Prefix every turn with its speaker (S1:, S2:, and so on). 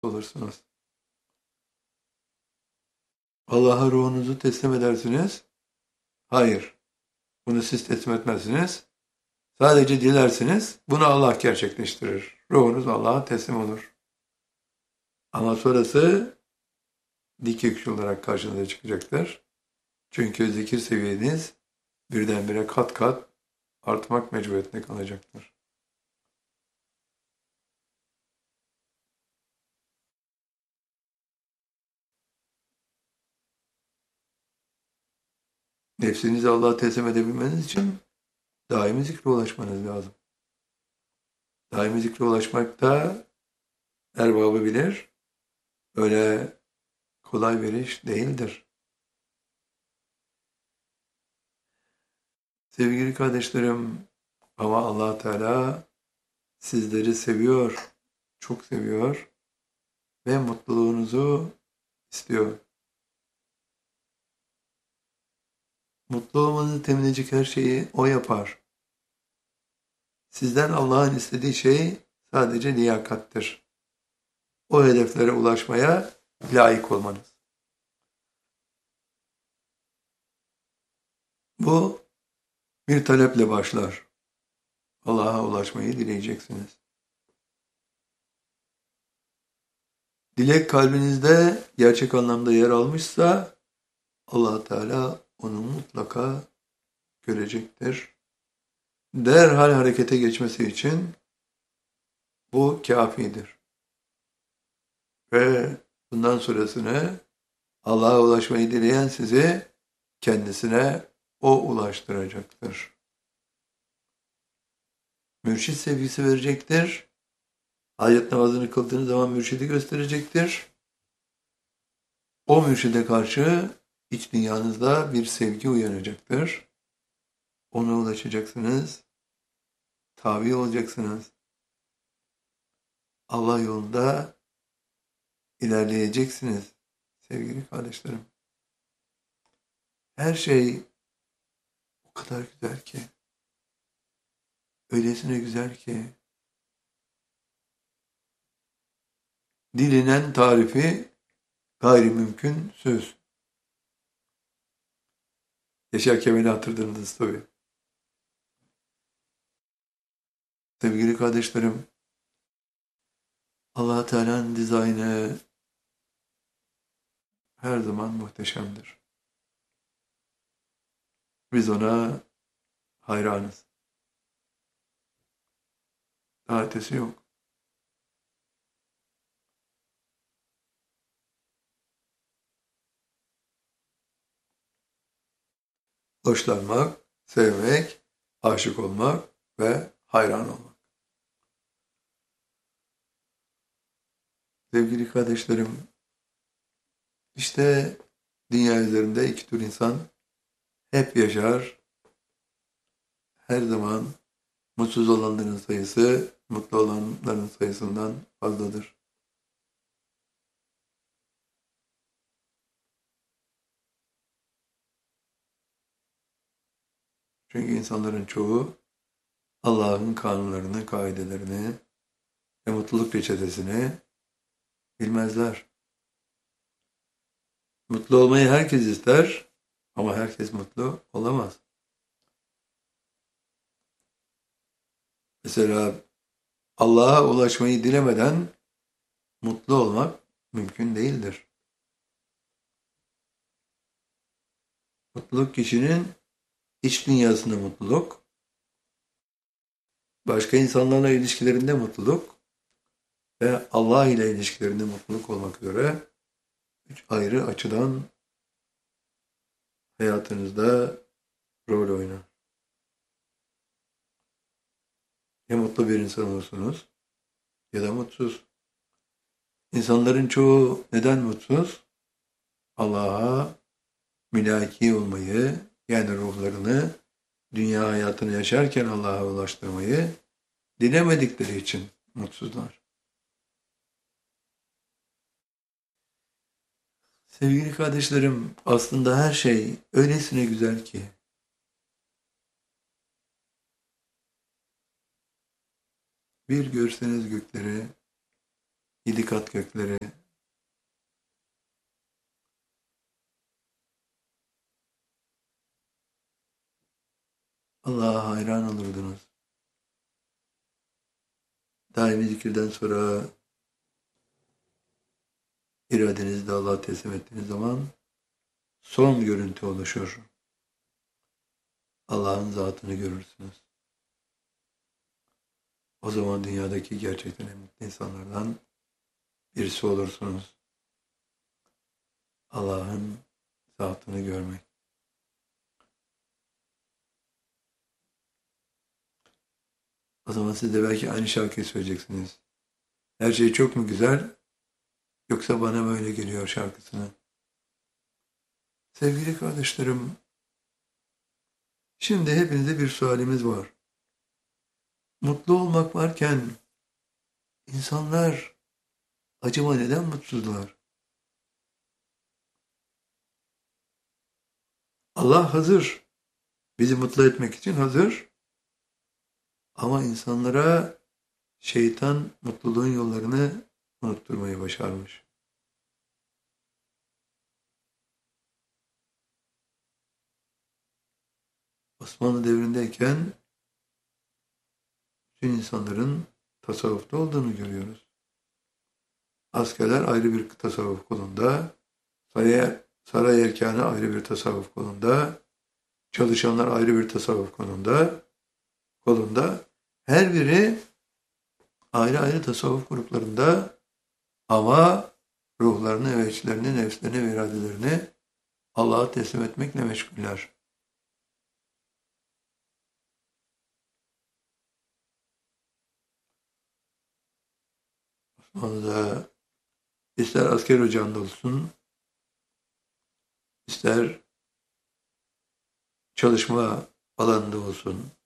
S1: olursunuz. Allah'a ruhunuzu teslim edersiniz. Hayır, bunu siz teslim etmezsiniz. Sadece dilersiniz, bunu Allah gerçekleştirir. Ruhunuz Allah'a teslim olur. Ama sonrası dik yükü olarak karşınıza çıkacaktır. Çünkü zikir seviyeniz birdenbire kat kat artmak mecburiyetinde kalacaktır. Nefsinizi Allah'a teslim edebilmeniz için daimi zikre ulaşmanız lazım. Daimi zikre ulaşmak da erbabı bilir. Öyle kolay bir iş değildir. Sevgili kardeşlerim, ama Allah Teala sizleri seviyor, çok seviyor ve mutluluğunuzu istiyor. Mutlu olmanızı temin edecek her şeyi O yapar. Sizden Allah'ın istediği şey sadece liyakattır. O hedeflere ulaşmaya layık olmanız. Bu bir taleple başlar. Allah'a ulaşmayı dileyeceksiniz. Dilek kalbinizde gerçek anlamda yer almışsa Allah Teala onu mutlaka görecektir. Derhal harekete geçmesi için bu kafidir. Ve bundan sonrasını Allah'a ulaşmayı dileyen sizi kendisine O ulaştıracaktır. Mürşit sevgisi verecektir. Hayat namazını kıldığınız zaman mürşidi gösterecektir. O mürşide karşı iç dünyanızda bir sevgi uyanacaktır. Ona ulaşacaksınız. Tabi olacaksınız. Allah yolunda ilerleyeceksiniz sevgili kardeşlerim. Her şey o kadar güzel ki, öylesine güzel ki, dilinen tarifi gayrimümkün söz. Yaşar Kemal'i hatırladınız tabii. Sevgili kardeşlerim, Allah Teala'nın dizaynı her zaman muhteşemdir. Biz ona hayranız. Daha ötesi yok. Hoşlanmak, sevmek, aşık olmak ve hayran olmak. Sevgili kardeşlerim, işte dünya üzerinde iki tür insan hep yaşar. Her zaman mutsuz olanların sayısı mutlu olanların sayısından fazladır. Çünkü insanların çoğu Allah'ın kanunlarını, kaidelerini ve mutluluk reçetesini bilmezler. Mutlu olmayı herkes ister ama herkes mutlu olamaz. Mesela Allah'a ulaşmayı dilemeden mutlu olmak mümkün değildir. Mutluluk kişinin iç dünyasında mutluluk, başka insanlarla ilişkilerinde mutluluk ve Allah ile ilişkilerinde mutluluk olmak üzere üç ayrı açıdan hayatınızda rol oynar. Ya mutlu bir insan olursunuz ya da mutsuz. İnsanların çoğu neden mutsuz? Allah'a mülaki olmayı, yani ruhlarını dünya hayatını yaşarken Allah'a ulaştırmayı dilemedikleri için mutsuzlar. Sevgili kardeşlerim, aslında her şey öylesine güzel ki, bir görseniz gökleri, 7 kat gökleri, Allah'a hayran olurdunuz. Daimi zikirden sonra iradenizi de Allah'a teslim ettiğiniz zaman son görüntü oluşur. Allah'ın zatını görürsünüz. O zaman dünyadaki gerçekten en mutlu insanlardan birisi olursunuz. Allah'ın zatını görmek. O zaman siz de belki aynı şarkıyı söyleyeceksiniz. Her şey çok mu güzel, yoksa bana mı öyle geliyor şarkısını? Sevgili kardeşlerim, şimdi hepinize bir sualimiz var. Mutlu olmak varken insanlar acaba neden mutsuzlar? Allah hazır. Bizi mutlu etmek için hazır. Ama insanlara şeytan mutluluğun yollarını unutturmayı başarmış. Osmanlı devrindeyken bütün insanların tasavvufta olduğunu görüyoruz. Askerler ayrı bir tasavvuf kolunda, saray erkanı ayrı bir tasavvuf kolunda, çalışanlar ayrı bir tasavvuf kolunda, her biri ayrı ayrı tasavvuf gruplarında, ama ruhlarını ve içlerini, nefslerini ve iradelerini Allah'a teslim etmekle meşguller. Osmanlı'da ister asker ocağında olsun, ister çalışma alanında olsun,